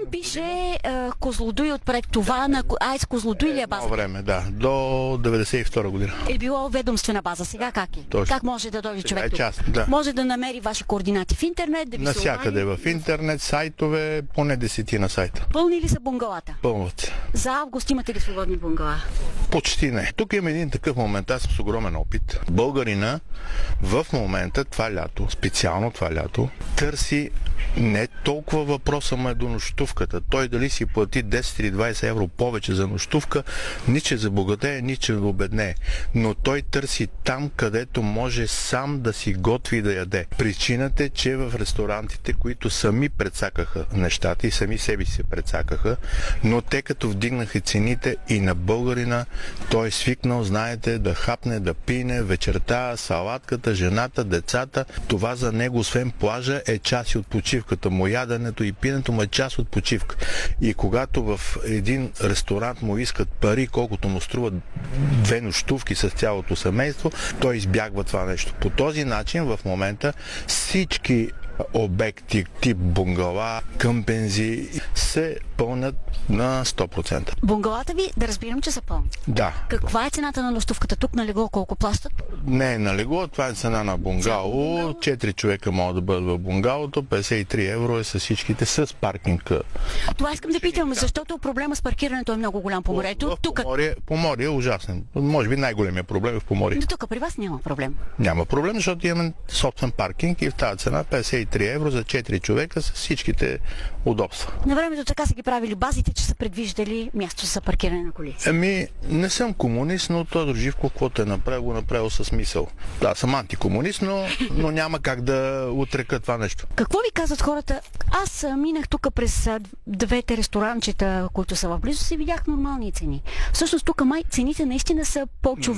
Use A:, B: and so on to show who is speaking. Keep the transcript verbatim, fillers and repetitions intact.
A: пише а, Козлодуй отпред. Това на АЕЦ Козлодуй ли е база?
B: Едно време, да. До деветдесет и втора година.
A: Е било ведомствена база. Сега как е?
B: Точно.
A: Как може да дойде
B: Сега
A: човек
B: е
A: тук?
B: част, да.
A: Може да намери ваши координати в интернет, да ви се
B: Насякъде
A: обади.
B: в интернет, сайтове, поне десетина сайта.
A: Пълни ли са бунгалата?
B: Пълнат се.
A: За август имате ли свободни бунгала?
B: Почти не. Тук има един такъв момент. Аз съм с огромен опит. Българина в момента, това лято, специално това лято, търси не толкова въпроса му е до нощувката. Той дали си плати десет или двадесет евро повече за нощувка, ни че забогатее, ни че обеднее. Но той търси там, където може сам да си готви и да яде. Причината е, че в ресторантите, които сами прецакаха нещата и сами себе си се прецакаха, но те като вдигнаха цените и на българина, той е свикнал, знаете, да хапне, да пине вечерта, салатката, жената, децата. Това за него, освен плажа, е част и от почивката му. Яденето и пинето му е част от почивка. И когато в един ресторант му искат пари, колкото му струват две нощувки с цялото семейство, той избягва това нещо. По този начин в момента всички обекти тип бунгала, къмпензи се пълнят на сто процента.
A: Бунгалата ви, да разбирам, че са пълни.
B: Да.
A: Каква е цената на нощувката тук на легло? Колко плащат?
B: Не е на легло, това е цена на бунгало. Четири човека могат да бъдат в бунгалото, петдесет и три евро е с всичките, с паркинг.
A: Това искам да питам, защото проблема с паркирането е много голям по морето.
B: В
A: Тук,
B: Поморие, Поморие е ужасен. Може би най-големия проблем е в Поморие.
A: но тук при вас няма проблем.
B: Няма проблем, защото имаме собствен паркинг и в тази цена петдесет и три евро за четири човека с всичките удобства.
A: На времето така са ги правили базите, че са предвиждали място за паркиране на коли.
B: Ами, не съм комунист, но Тодор Живков, каквото е направил, го направил със смисъл. Да, съм антикомунист, но, но няма как да отрека това нещо.
A: Какво ви казват хората? Аз а, минах тук през а, двете ресторанчета, които са в близост и видях нормални цени. Всъщност тук май цените наистина са по-човешки.